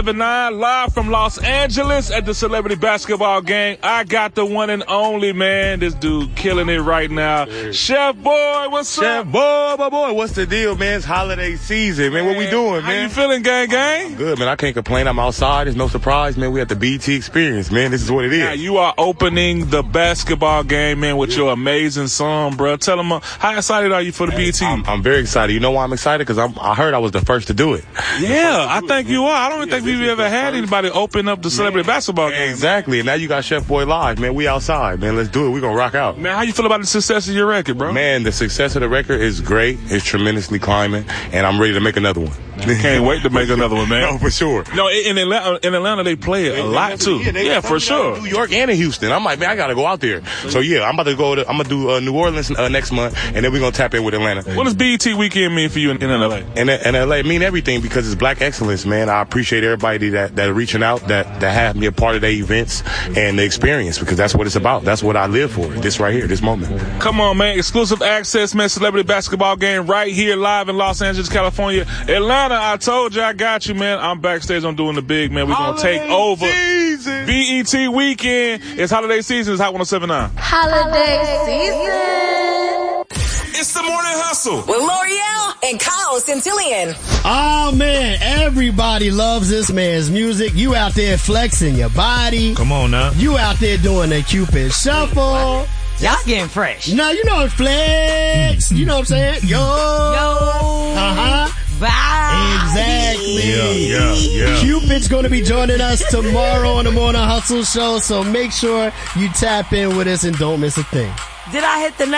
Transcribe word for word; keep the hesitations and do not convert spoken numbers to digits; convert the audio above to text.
seven nine, live from Los Angeles at the Celebrity Basketball Game. I got the one and only, man. This dude killing it right now. Sure. Chef Boy, what's Chef up? Chef Boy, boy, boy, what's the deal, man? It's holiday season, man. man. What we doing, How man? How you feeling, gang, gang? Good, man. I can't complain. I'm outside. It's no surprise, man. We at the B E T Experience, man. This is what it is. Now, you are opening the basketball game, man, with yeah. your amazing song, bro. Tell them, uh, how excited are you for the man, B E T? I'm, I'm very excited. You know why I'm excited? Because I heard I was the first to do it. Yeah, I think you are. I don't yeah, think we've ever had first. anybody open up the Celebrity man. Basketball game. Exactly. And now you got Chef Boy live, man. We outside, man. Let's do it. We're going to rock out. Man, how you feel about the success of your record, bro? Man, the success of the record is great. It's tremendously climbing. And I'm ready to make another one. Can't wait to make another one, man. No, for sure. No, in Atlanta, in Atlanta they play it a lot, too. Yeah, yeah for sure. New York and in Houston. I'm like, man, I got to go out there. So, yeah, I'm about to go to, I'm going to do uh, New Orleans uh, next month, and then we're going to tap in with Atlanta. What does B E T weekend mean for you in, in L A? In, in L A, it mean everything because it's black excellence, man. I appreciate everybody that, that are reaching out, that, that have me a part of their events and the experience because that's what it's about. That's what I live for, this right here, this moment. Come on, man. Exclusive access, man. Celebrity Basketball Game right here live in Los Angeles, California. Atlanta, I told you I got you, man. I'm backstage. I'm doing the big, man. We're going to take over. Season. B E T weekend. It's holiday season. It's Hot one oh seven point nine. Holiday season. It's the Morning Hustle with L'Oreal and Kyle Centillion. Oh, man. Everybody loves this man's music. You out there flexing your body. Come on now. You out there doing the Cupid Shuffle. Y'all getting fresh. No, you know flex. You know what I'm saying? Yo. Yo. Uh-huh. Bye. Exactly. Yeah, yeah, yeah. Cupid's going to be joining us tomorrow on the Morning Hustle Show, so make sure you tap in with us and don't miss a thing. Did I hit the